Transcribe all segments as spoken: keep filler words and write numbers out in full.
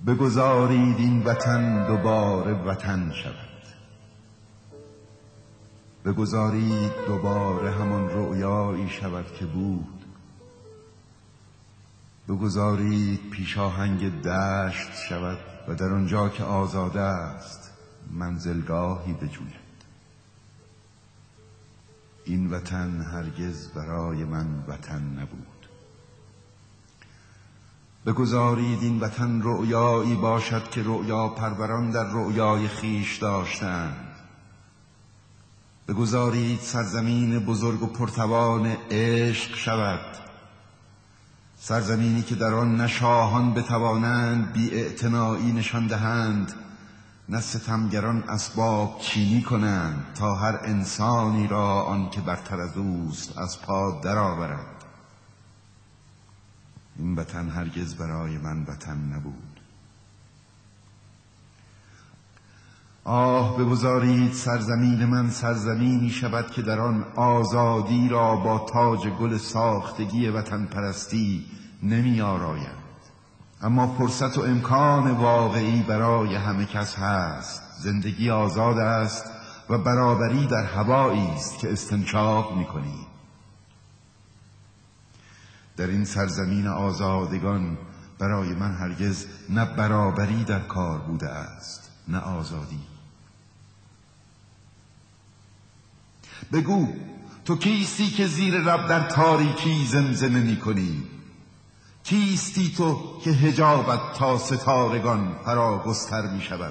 بگذارید این وطن دوباره وطن شود. بگذارید دوباره همان رؤیایی شود که بود. بگذارید پیشاهنگ دشت شود و در آنجا که آزاده است منزلگاهی بجوید. این وطن هرگز برای من وطن نبود. بگذارید این وطن رؤیایی باشد که رؤیا پروران در رؤیای خیش داشتند. بگذارید سرزمین بزرگ و پرتوان عشق شود، سرزمینی که در آن نه شاهان بتوانند بی اعتنایی نشان دهند، نه ستمگران اسباب چینی کنند تا هر انسانی را آن که برتر از اوست از پا درآورد. این وطن هرگز برای من وطن نبود. آه بگذارید سرزمین من سرزمینی شود که در آن آزادی را با تاج گل ساختگی وطن پرستی نمی آراید، اما فرصت و امکان واقعی برای همه کس هست. زندگی آزاد است و برابری در هوایی است که استنشاق می کنی. در این سرزمین آزادگان برای من هرگز نه برابری در کار بوده است نه آزادی. بگو تو کیستی که زیر لب در تاریکی زمزمه می کنی؟ کیستی تو که حجابت تا ستارگان فراگستر می شود؟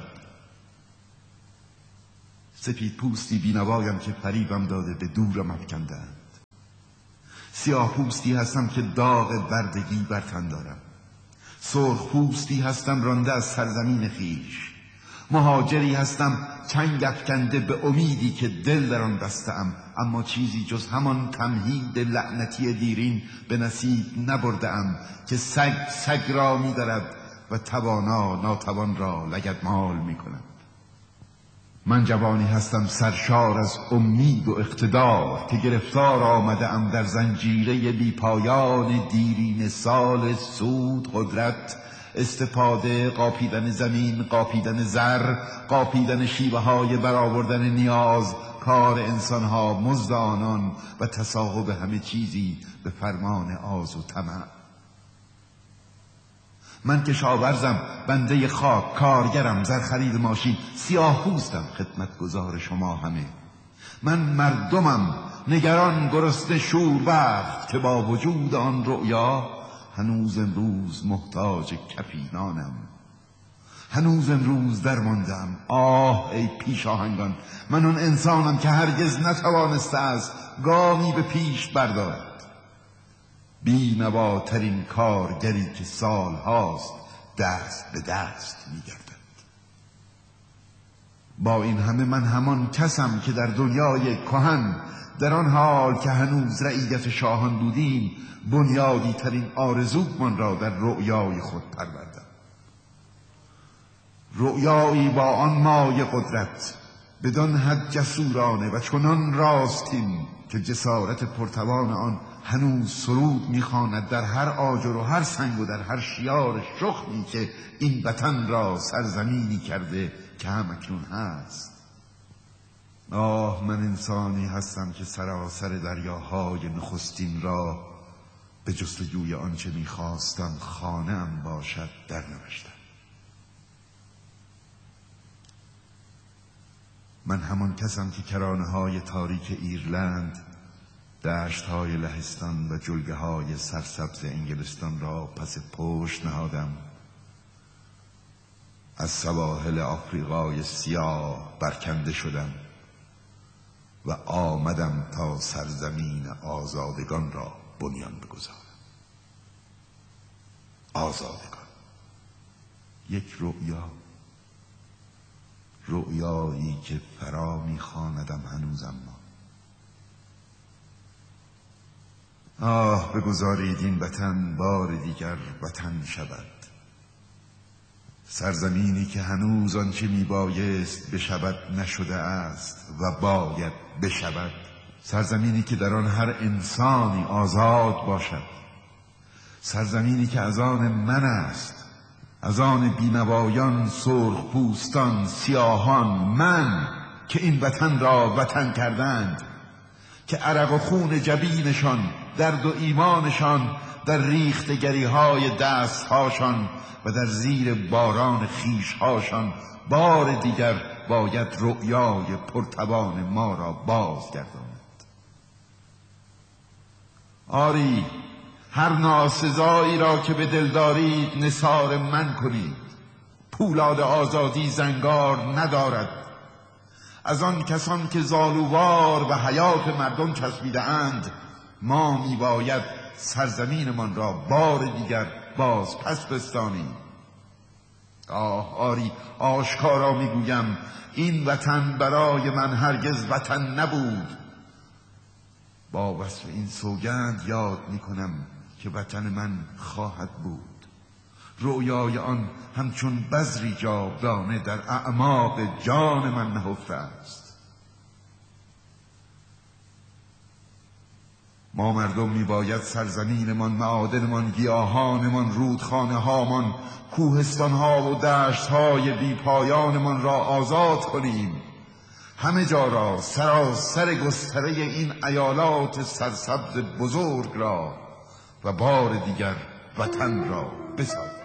سپید پوستی بینوایم که فریبم داده به دورم افکندند. سیاه پوستی هستم که داغ بردگی بر تن دارم. سرخ پوستی هستم رانده از سرزمین خیش. مهاجری هستم چنگ افکنده به امیدی که دل در آن بسته‌ام، اما چیزی جز همان تمهید لعنتی دیرین به نصیب نبرده‌ام که سگ سگ را می‌درد و توانا ناتوان را لگدمال می‌کند. من جوانی هستم سرشار از امید و اقتدار که گرفتار آمده ام در زنجیره بی پایان دیرین سال سود، قدرت، استفاده، قاپیدن زمین، قاپیدن زر، قاپیدن شیوه های برآوردن نیاز، کار انسانها، مزد آنان و تصاحب همه چیزی به فرمان آز و طمع. من کشاورزم، بنده خاک، کارگرم، زرخرید ماشین، سیاه پوستم، خدمتگزار شما همه. من مردمم، نگران، گرسنه، شوربخت که با وجود آن رؤیا هنوز امروز محتاج کفینانم. هنوز امروز درماندم. آه ای پیشاهنگان، من آن انسانم که هرگز نتوانسته است گامی به پیش بردارد. بی نواترین کارگری که سال هاست دست به دست می گردد. با این همه من همان کسم که در دنیای کهن، در آن حال که هنوز رعیت شاهان بودیم، بنیادی ترین آرزومان را در رؤیای خود پروردم. رؤیایی با آن مایه قدرت، بدان حد جسورانه و چنان راستین که جسارت پرتوان آن هنوز سرود می‌خواند در هر آجر و هر سنگ و در هر شیار شخمی که این وطن را سرزمینی کرده که همکنون هست. آه من انسانی هستم که سراسر دریاهای نخستین را به جستجوی آنچه می‌خواستم خانه‌ام باشد در نوشتم. من همان کسم که کرانه‌های تاریک ایرلند، دشت‌های لهستان و جلگه‌های سرسبز انگلستان را پس پشت نهادم. از سواحل آفریقای سیاه برکنده شدم و آمدم تا سرزمین آزادگان را بنیان بگذارم. آزادگان، یک رؤیا، رؤیایی که فرا می‌خواندم هنوز. اما آه بگذارید این وطن بار دیگر وطن شود. سرزمینی که هنوز آنچه میبایست بشود نشده است و باید بشود. سرزمینی که در آن هر انسانی آزاد باشد. سرزمینی که از آن من است، از آن بینوایان، سرخ پوستان، سیاهان، من که این وطن را وطن کردند، که عرق و خون جبینشان، درد و ایمانشان در ریختگری های دستهاشان و در زیر باران خیشهاشان بار دیگر باید رؤیای پرتوان ما را بازگرداند. آری، هر ناسزایی را که به دل دارید نثار من کنید. پولاد آزادی زنگار ندارد. از آن کسان که زالووار و حیات مردم چسبیده اند، ما میباید سرزمینمان را بار دیگر باز پس بستانیم. آه آری، آشکارا میگویم این وطن برای من هرگز وطن نبود. با وصف این سوگند یاد میکنم که وطن من خواهد بود. رؤیای آن همچون بذری جاودانه در اعماق جان من نهفته است. ما مردم میباید سرزمینمان، معادنمان، گیاهانمان، رودخانه هامان، کوهستان ها و دشت های بی پایانمان را آزاد کنیم. همه جا را، سراسر گستره این ایالات سرسبز بزرگ را و بار دیگر وطن را بسازیم.